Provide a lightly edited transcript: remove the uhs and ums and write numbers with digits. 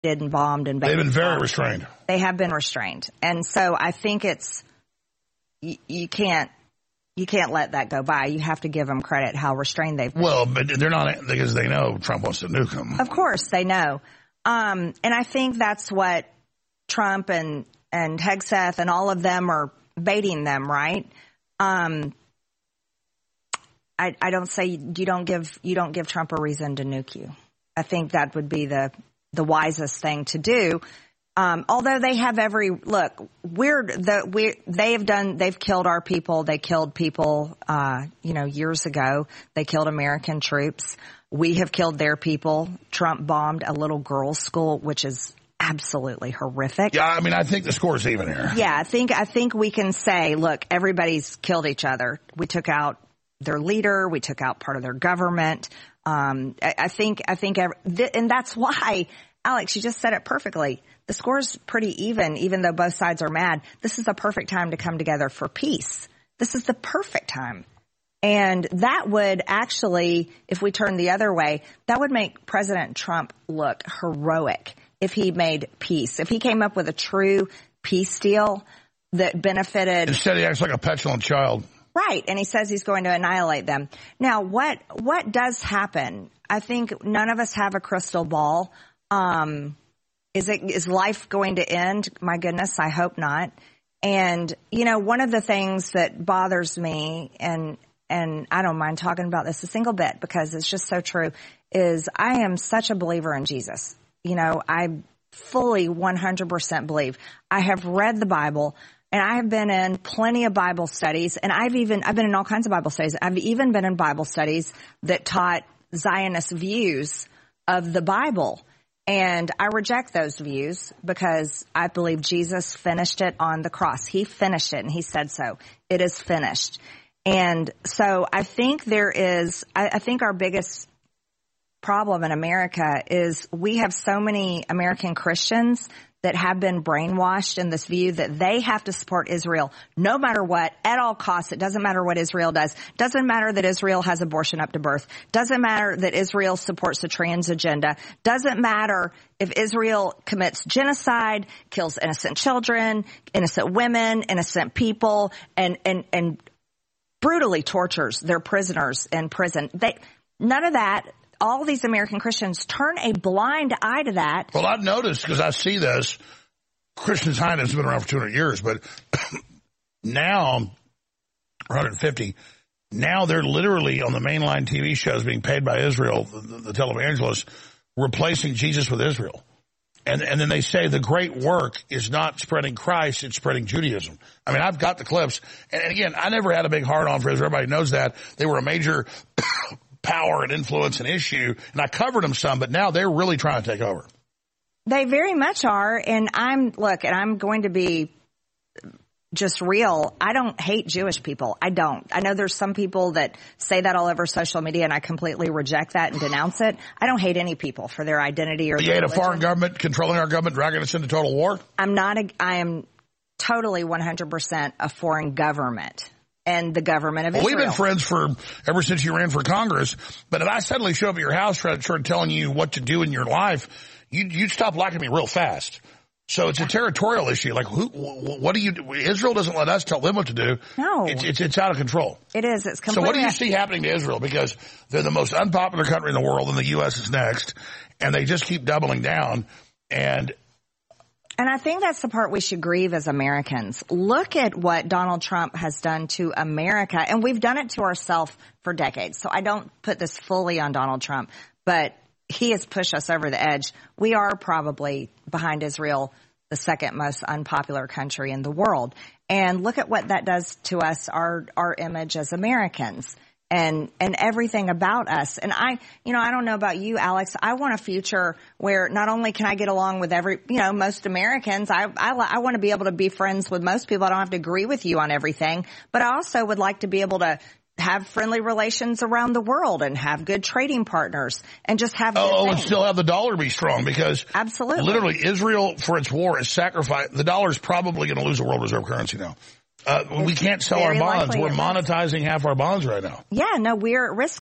and bombed and they've been very restrained. They have been restrained. And so I think it's, you can't let that go by. You have to give them credit how restrained they've been. Well, but they're not, because they know Trump wants to nuke them. Of course, they know. And I think that's what Trump and Hegseth and all of them are baiting them, right? I don't say you don't give Trump a reason to nuke you. I think that would be the wisest thing to do. Although they have they've killed our people. They killed people, years ago. They killed American troops. We have killed their people. Trump bombed a little girls' school, which is absolutely horrific. Yeah, I mean, I think the score's even here. Yeah, I think we can say, look, everybody's killed each other. We took out their leader. We took out part of their government. And that's why, Alex, you just said it perfectly. The score's pretty even though both sides are mad. This is the perfect time to come together for peace. This is the perfect time. And that would actually, if we turn the other way, that would make President Trump look heroic if he made peace. If he came up with a true peace deal that benefited. Instead, he acts like a petulant child. Right. And he says he's going to annihilate them. Now, what does happen? I think none of us have a crystal ball. Is life going to end? My goodness, I hope not. And, one of the things that bothers me, and I don't mind talking about this a single bit because it's just so true, is I am such a believer in Jesus. I fully 100% believe. I have read the Bible, and I have been in plenty of Bible studies, and I've been in all kinds of Bible studies. I've even been in Bible studies that taught Zionist views of the Bible. And I reject those views because I believe Jesus finished it on the cross. He finished it, and he said so. It is finished. And so I think I think our biggest problem in America is we have so many American Christians that have been brainwashed in this view that they have to support Israel no matter what, at all costs. It doesn't matter what Israel does. Doesn't matter that Israel has abortion up to birth. Doesn't matter that Israel supports the trans agenda. Doesn't matter if Israel commits genocide, kills innocent children, innocent women, innocent people, and brutally tortures their prisoners in prison. None of that. All these American Christians turn a blind eye to that. Well, I've noticed, because I see this, Christian Zionism has been around for 200 years, but now, 150, now they're literally on the mainline TV shows being paid by Israel, the televangelists, replacing Jesus with Israel. And then they say the great work is not spreading Christ, it's spreading Judaism. I mean, I've got the clips. And again, I never had a big hard-on for Israel. Everybody knows that. They were a major power and influence and issue, and I covered them some, but now they're really trying to take over. They very much are, and I'm going to be just real. I don't hate Jewish people. I don't. I know there's some people that say that all over social media, and I completely reject that and denounce it. I don't hate any people for their identity or their religion. You hate a foreign government controlling our government, dragging us into total war? I am totally 100% a foreign government. And the government of Israel. We've been friends ever since you ran for Congress. But if I suddenly show up at your house trying telling you what to do in your life, you'd stop liking me real fast. So it's a territorial issue. Like, what do you do? Israel doesn't let us tell them what to do. No. It's out of control. It is. It's completely. So what do you see happening to Israel? Because they're the most unpopular country in the world, and the U.S. is next. And they just keep doubling down. And I think that's the part we should grieve as Americans. Look at what Donald Trump has done to America, and we've done it to ourselves for decades. So I don't put this fully on Donald Trump, but he has pushed us over the edge. We are probably, behind Israel, the second most unpopular country in the world. And look at what that does to us, our image as Americans. And everything about us. And I don't know about you, Alex. I want a future where not only can I get along with most Americans, I want to be able to be friends with most people. I don't have to agree with you on everything, but I also would like to be able to have friendly relations around the world and have good trading partners and just have good things. And still have the dollar be strong, because absolutely, literally Israel for its war is sacrificed. The dollar is probably going to lose a world reserve currency now. We can't sell our bonds. We're monetizing half our bonds right now. Yeah, no, we're at risk